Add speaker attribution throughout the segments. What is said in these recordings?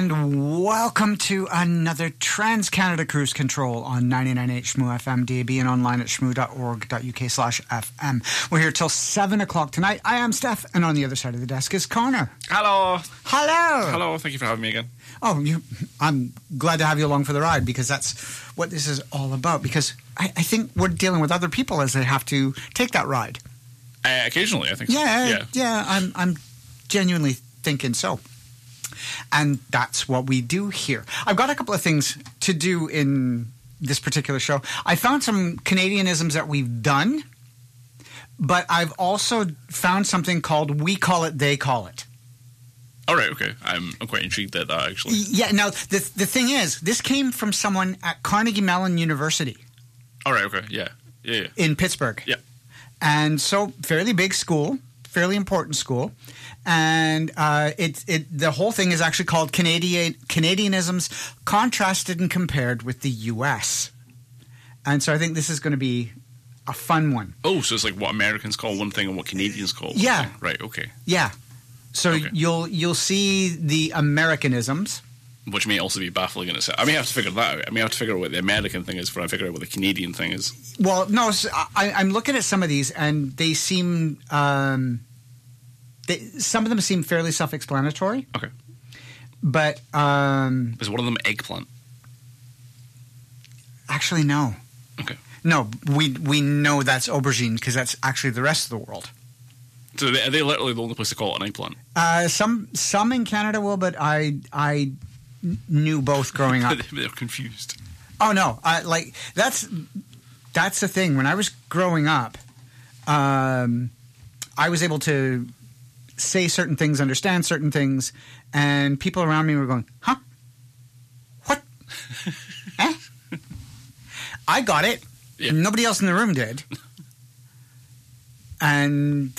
Speaker 1: And welcome to another Trans-Canada Cruise Control on 99.8 Shmoo FM DAB and online at shmoo.org.uk/FM. We're here till 7 o'clock tonight. I am Steph, and on the other side of the desk is Connor.
Speaker 2: Hello.
Speaker 1: Hello.
Speaker 2: Hello, thank you for having me again.
Speaker 1: Oh, I'm glad to have you along for the ride, because that's what this is all about. Because I think we're dealing with other people as they have to take that ride.
Speaker 2: Occasionally, I think so.
Speaker 1: Yeah, I'm genuinely thinking so. And that's what we do here. I've got a couple of things to do in this particular show. I found some Canadianisms that we've done, but I've also found something called We Call It, They Call It.
Speaker 2: All right, okay. I'm quite intrigued at that, actually.
Speaker 1: Yeah, now, the thing is, this came from someone at Carnegie Mellon University.
Speaker 2: All right, okay, yeah.
Speaker 1: In Pittsburgh.
Speaker 2: Yeah.
Speaker 1: And so, fairly big school, fairly important school. And the whole thing is actually called Canadianisms Contrasted and Compared with the U.S. And so I think this is going to be a fun one.
Speaker 2: Oh, so it's like what Americans call one thing and what Canadians call one
Speaker 1: thing.
Speaker 2: Right, okay.
Speaker 1: Yeah. So you'll see the Americanisms.
Speaker 2: Which may also be baffling in itself. I may have to figure that out. I may have to figure out what the American thing is before I figure out what the Canadian thing is.
Speaker 1: Well, no, so I'm looking at some of these, and they seem... some of them seem fairly self-explanatory.
Speaker 2: Okay.
Speaker 1: But...
Speaker 2: is one of them eggplant?
Speaker 1: Actually, no.
Speaker 2: Okay.
Speaker 1: No, we know that's aubergine, because that's actually the rest of the world.
Speaker 2: So are they literally the only place to call it an eggplant?
Speaker 1: Some in Canada will, but I knew both growing up.
Speaker 2: They're confused.
Speaker 1: Oh, no. That's the thing. When I was growing up, I was able to say certain things, understand certain things, and people around me were going, huh? What? Eh? I got it.
Speaker 2: Yeah.
Speaker 1: Nobody else in the room did. And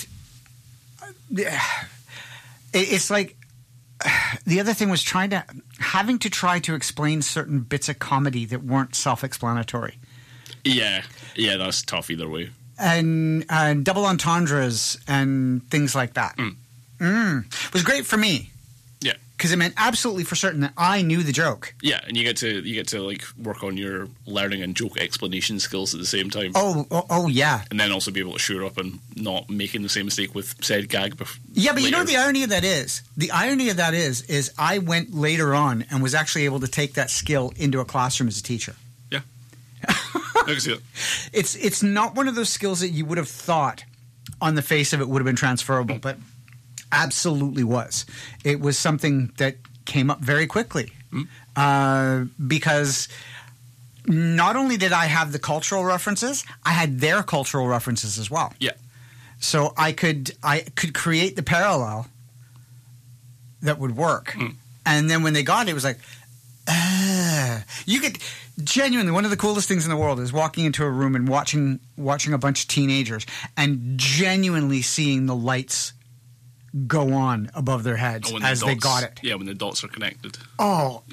Speaker 1: it's like the other thing was having to try to explain certain bits of comedy that weren't self-explanatory.
Speaker 2: Yeah, that's tough either way.
Speaker 1: And double entendres and things like that. It was great for me.
Speaker 2: Yeah,
Speaker 1: because it meant absolutely for certain that I knew the joke.
Speaker 2: Yeah, and you get to like work on your learning and joke explanation skills at the same time.
Speaker 1: Oh yeah.
Speaker 2: And then also be able to shore up and not making the same mistake with said gag.
Speaker 1: Yeah, but later. You know what the irony of that is? The irony of that is I went later on and was actually able to take that skill into a classroom as a teacher.
Speaker 2: Yeah, I can see it.
Speaker 1: It's not one of those skills that you would have thought on the face of it would have been transferable, but absolutely was. It was something that came up very quickly because not only did I have the cultural references, I had their cultural references as well.
Speaker 2: Yeah. So
Speaker 1: I could create the parallel that would work. And then when they got it, it was like, you could genuinely, one of the coolest things in the world is walking into a room and watching a bunch of teenagers and genuinely seeing the lights go on above their heads as they got it.
Speaker 2: Yeah, when the dots are connected.
Speaker 1: Oh,